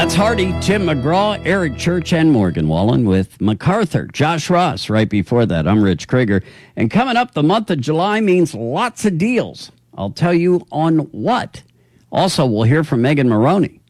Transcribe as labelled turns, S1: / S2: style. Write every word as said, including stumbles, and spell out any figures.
S1: That's Hardy, Tim McGraw, Eric Church, and Morgan Wallen with MacArthur. Josh Ross right before that. I'm Rich Krieger. And coming up, the month of July means lots of deals. I'll tell you on what. Also, we'll hear from Megan Maroney.